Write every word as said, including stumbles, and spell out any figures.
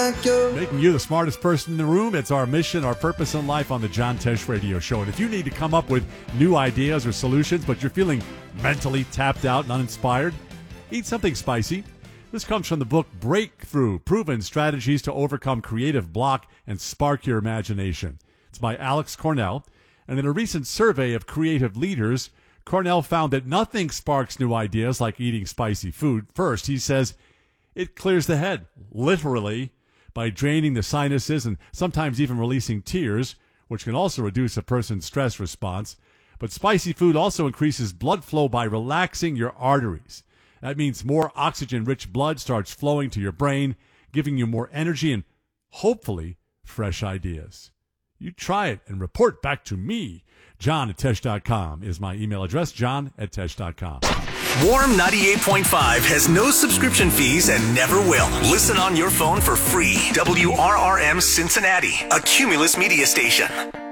like you. Making you the smartest person in the room. It's our mission, our purpose in life on the John Tesh Radio Show. And if you need to come up with new ideas or solutions, but you're feeling mentally tapped out and uninspired, eat something spicy. This comes from the book Breakthrough, Proven Strategies to Overcome Creative Block and Spark Your Imagination. It's by Alex Cornell. And in a recent survey of creative leaders, Cornell found that nothing sparks new ideas like eating spicy food. First, he says, it clears the head, literally, by draining the sinuses and sometimes even releasing tears, which can also reduce a person's stress response. But spicy food also increases blood flow by relaxing your arteries. That means more oxygen-rich blood starts flowing to your brain, giving you more energy and, hopefully, fresh ideas. You try it and report back to me. John at Tesh dot com is my email address, john at Tesh dot com. Warm ninety-eight point five has no subscription fees and never will. Listen on your phone for free. W R R M Cincinnati, a Cumulus media station.